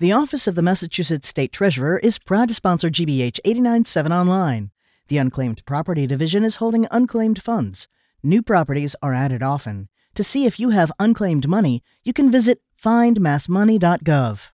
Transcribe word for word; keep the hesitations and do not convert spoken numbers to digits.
The Office of the Massachusetts State Treasurer is proud to sponsor G B H eighty-nine point seven Online. The Unclaimed Property Division is holding unclaimed funds. New properties are added often. To see if you have unclaimed money, you can visit find mass money dot gov.